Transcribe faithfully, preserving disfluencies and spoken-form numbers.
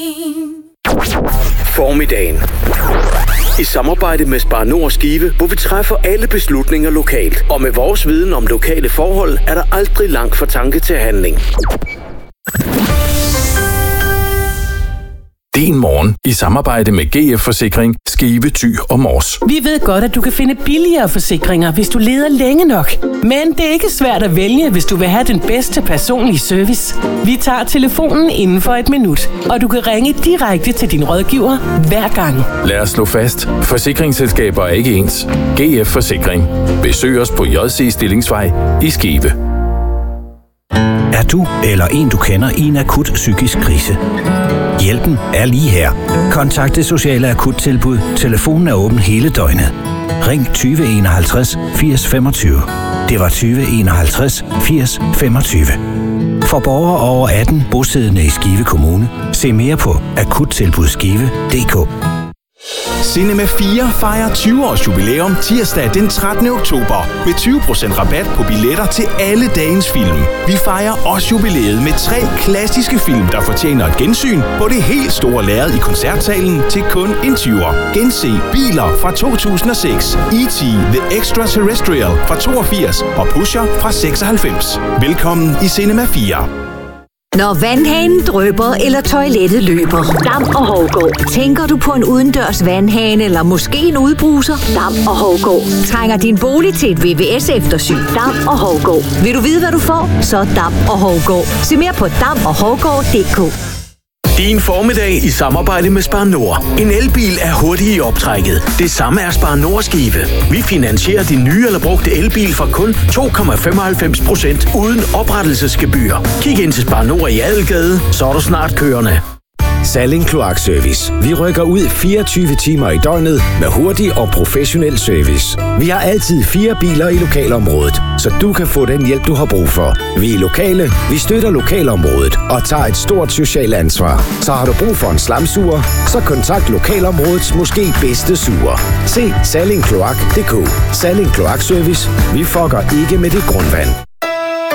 Formiddagen. I samarbejde med Spar Nord Skive, hvor vi træffer alle beslutninger lokalt. Og med vores viden om lokale forhold, er der aldrig langt fra tanke til handling. Din morgen i samarbejde med G F Forsikring, Skive, Thy og Mors. Vi ved godt, at du kan finde billigere forsikringer, hvis du leder længe nok. Men det er ikke svært at vælge, hvis du vil have den bedste personlige service. Vi tager telefonen inden for et minut, og du kan ringe direkte til din rådgiver hver gang. Lad os slå fast. Forsikringsselskaber er ikke ens. G F Forsikring. Besøg os på J C Stillingsvej i Skive. Er du eller en, du kender, i en akut psykisk krise? Hjælpen er lige her. Kontakt Det Sociale Akuttilbud. Telefonen er åben hele døgnet. Ring tyve enoghalvtreds firs femogtyve. Det var tyve enoghalvtreds firs femogtyve. For borgere over atten bosiddende i Skive Kommune, se mere på akuttilbudskive punktum d k. Cinema fire fejrer tyve års jubilæum tirsdag den trettende oktober med tyve procent rabat på billetter til alle dagens film. Vi fejrer også jubilæet med tre klassiske film, der fortjener et gensyn på det helt store lærred i koncertsalen til kun en tyver. Gense Biler fra to tusind og seks, E T The Extraterrestrial fra toogfirs og Pusher fra seksoghalvfems. Velkommen i Cinema fire. Når vandhanen drypper eller toilettet løber, Dam og Hovgaard. Tænker du på en udendørs vandhane eller måske en udbruser? Dam og Hovgaard. Trænger din bolig til et V V S-eftersyn? Dam og Hovgaard. Vil du vide, hvad du får? Så Dam og Hovgaard. Se mere på dam og hovgaard punktum d k. Din formiddag i samarbejde med Spar Nord. En elbil er hurtig i optrækket. Det samme er Spar Nord Skive. Vi finansierer din nye eller brugte elbil for kun to komma femoghalvfems procent uden oprettelsesgebyr. Kig ind til Spar Nord i Adelgade, så er du snart kørende. Salling Kloakservice. Vi rykker ud fireogtyve timer i døgnet med hurtig og professionel service. Vi har altid fire biler i lokalområdet, så du kan få den hjælp, du har brug for. Vi er lokale, vi støtter lokalområdet og tager et stort socialt ansvar. Så har du brug for en slamsuger, så kontakt lokalområdets måske bedste suger. Se salling kloak punktum d k. Salling Kloakservice. Vi fucker ikke med dit grundvand.